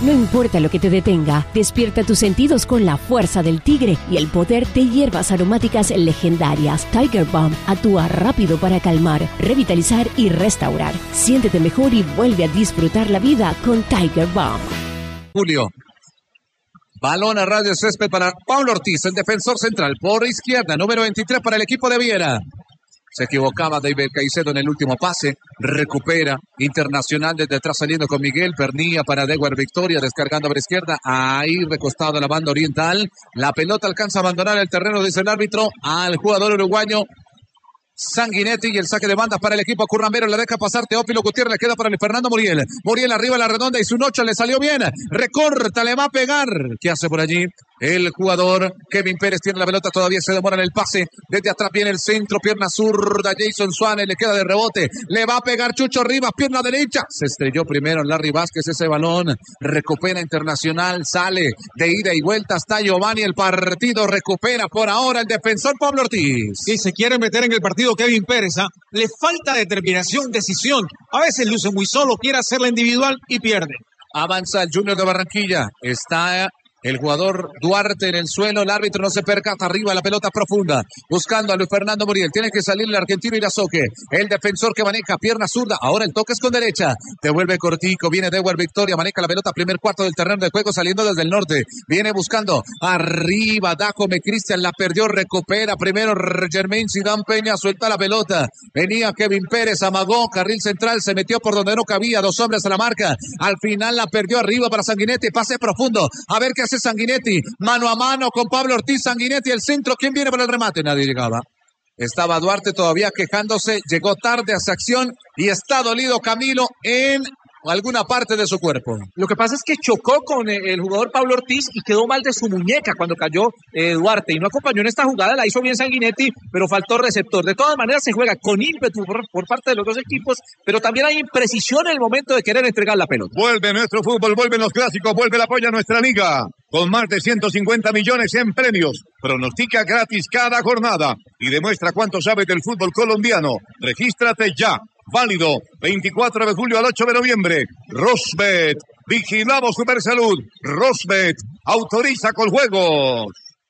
No importa lo que te detenga, despierta tus sentidos con la fuerza del tigre y el poder de hierbas aromáticas legendarias. Tiger Balm actúa rápido para calmar, revitalizar y restaurar. Siéntete mejor y vuelve a disfrutar la vida con Tiger Balm. Julio. Balón a radio césped para Pablo Ortiz, el defensor central. Por izquierda, número 23 para el equipo de Viera. Se equivocaba David Caicedo en el último pase. Recupera Internacional desde atrás saliendo con Miguel. Pernilla para Dewar Victoria descargando por izquierda. Ahí recostado a la banda oriental. La pelota alcanza a abandonar el terreno, dice el árbitro, al jugador uruguayo Sanguinetti, y el saque de banda para el equipo currambero. La deja pasar Teófilo Gutiérrez, le queda para el Fernando Muriel. Muriel arriba a la redonda y su noche le salió bien. Recorta, le va a pegar. ¿Qué hace por allí? El jugador Kevin Pérez tiene la pelota, todavía se demora en el pase. Desde atrás viene el centro, pierna zurda. Jason Suárez le queda de rebote. Le va a pegar Chucho Rivas, pierna derecha. Se estrelló primero en Larry Vázquez ese balón. Recupera Internacional, sale de ida y vuelta hasta Giovanni. El partido recupera por ahora el defensor Pablo Ortiz. Y se quiere meter en el partido Kevin Pérez. Le falta determinación, decisión. A veces luce muy solo, quiere hacerla individual y pierde. Avanza el Junior de Barranquilla. Está el jugador Duarte en el suelo, el árbitro no se percata, arriba la pelota profunda, buscando a Luis Fernando Muriel, tiene que salir el argentino Irazoque, el defensor que maneja pierna zurda, ahora el toque es con derecha, devuelve cortico, viene Dewar Victoria, maneja la pelota, primer cuarto del terreno de juego, saliendo desde el norte, viene buscando, arriba, Dajome Cristian, la perdió, recupera, primero Germain Zidane Peña, suelta la pelota, venía Kevin Pérez, amagó, carril central, se metió por donde no cabía, dos hombres a la marca, al final la perdió arriba para Sanguinetti, pase profundo, a ver qué hace Sanguinetti, mano a mano con Pablo Ortiz. Sanguinetti, el centro, ¿quién viene para el remate? Nadie llegaba. Estaba Duarte todavía quejándose, llegó tarde a esa acción y está dolido Camilo en alguna parte de su cuerpo. Lo que pasa es que chocó con el jugador Pablo Ortiz y quedó mal de su muñeca cuando cayó Duarte y no acompañó en esta jugada, la hizo bien Sanguinetti, pero faltó receptor. De todas maneras se juega con ímpetu por parte de los dos equipos, pero también hay imprecisión en el momento de querer entregar la pelota. Vuelve nuestro fútbol, vuelven los clásicos, vuelve el apoyo a nuestra liga, con más de 150 millones en premios. Pronostica gratis cada jornada y demuestra cuánto sabes del fútbol colombiano. Regístrate ya. Válido 24 de julio al 8 de noviembre. Rosbet, vigilamos Supersalud. Rosbet, autoriza con juegos.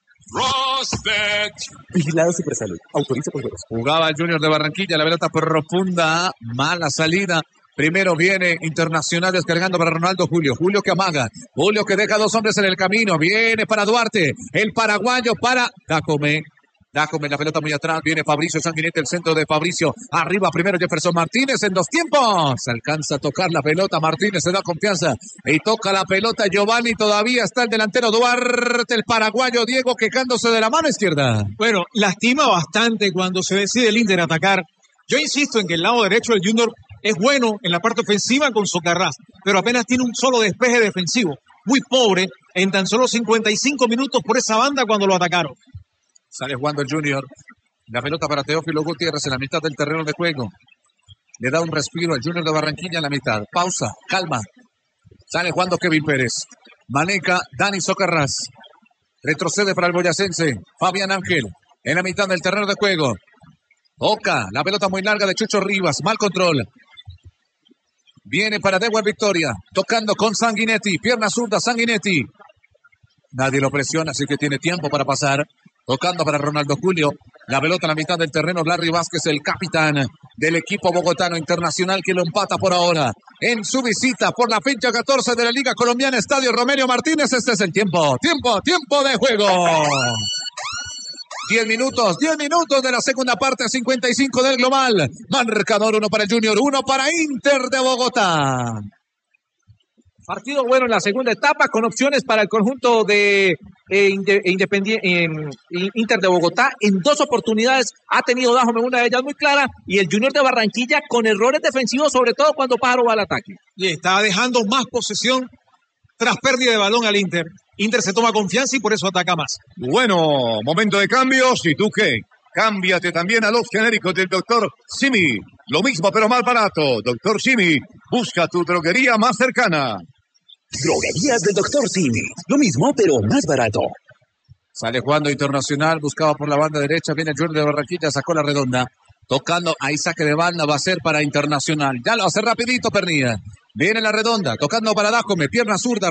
Rosbet, vigilado Supersalud, autoriza con juegos. Jugaba el Junior de Barranquilla, la pelota profunda, mala salida. Primero viene Internacional descargando para Ronaldo Julio. Julio que amaga. Julio que deja dos hombres en el camino. Viene para Duarte. El paraguayo para Dajome. Dajome, la pelota muy atrás, viene Fabricio Sanguinetti, el centro de Fabricio, arriba primero Jefferson Martínez en dos tiempos, alcanza a tocar la pelota, Martínez se da confianza y toca la pelota Giovanni, todavía está el delantero Duarte, el paraguayo Diego quejándose de la mano izquierda. Bueno, lastima bastante cuando se decide el Inter atacar. Yo insisto en que el lado derecho del Junior es bueno en la parte ofensiva con Socarrás, pero apenas tiene un solo despeje defensivo, muy pobre, en tan solo 55 minutos por esa banda cuando lo atacaron. Sale jugando el Junior. La pelota para Teófilo Gutiérrez en la mitad del terreno de juego. Le da un respiro al Junior de Barranquilla en la mitad. Pausa, calma. Sale jugando Kevin Pérez. Maneja Dani Socarrás. Retrocede para el boyacense. Fabián Ángel en la mitad del terreno de juego. Oca, la pelota muy larga de Chucho Rivas. Mal control. Viene para Dewar Victoria. Tocando con Sanguinetti. Pierna zurda Sanguinetti. Nadie lo presiona, así que tiene tiempo para pasar. Tocando para Ronaldo Julio. La pelota en la mitad del terreno. Larry Vázquez, el capitán del equipo bogotano Internacional, que lo empata por ahora en su visita por la fecha 14 de la Liga Colombiana, Estadio Romelio Martínez. Este es el tiempo de juego. 10 minutos de la segunda parte, 55 del global. Marcador 1 para el Junior, 1 para Inter de Bogotá. Partido bueno en la segunda etapa, con opciones para el conjunto de Inter de Bogotá. En dos oportunidades ha tenido Dajome, una de ellas muy clara, y el Junior de Barranquilla con errores defensivos, sobre todo cuando Pájaro va al ataque. Y está dejando más posesión tras pérdida de balón al Inter. Inter se toma confianza y por eso ataca más. Bueno, momento de cambios. ¿Y tú qué? Cámbiate también a los genéricos del Dr. Simi. Lo mismo pero más barato. Dr. Simi, busca tu droguería más cercana. Droguerías del Dr. Simi. Lo mismo pero más barato. Sale jugando Internacional, buscaba por la banda derecha, viene el Junior de Barranquilla, sacó la redonda. Tocando, ahí saque de banda, va a ser para Internacional. Ya lo hace rapidito Pernilla. Viene la redonda, tocando para Dajome, pierna zurda.